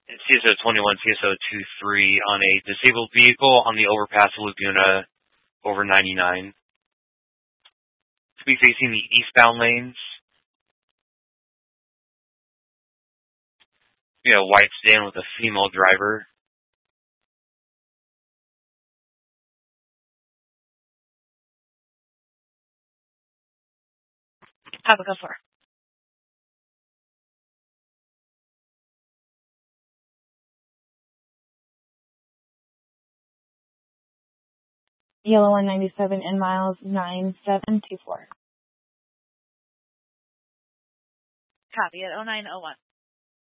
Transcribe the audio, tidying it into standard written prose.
CSO 21, CSO 23 on a disabled vehicle on the overpass of Laguna over 99. To be facing the eastbound lanes. We have a white sedan with a female driver. Have a go for. Yellow 197 and miles 9724. Copy at 0901.